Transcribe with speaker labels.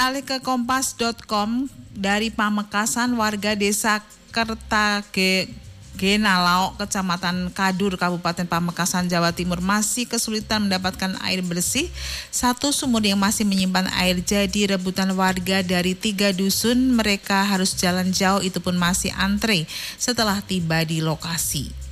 Speaker 1: beralih ke kompas.com, dari Pamekasan, warga desa Kertagenalaok, Kecamatan Kadur, Kabupaten Pamekasan, Jawa Timur masih kesulitan mendapatkan air bersih. Satu sumur yang masih menyimpan air jadi rebutan warga dari 3 dusun. Mereka harus jalan jauh, itu pun masih antre setelah tiba di lokasi.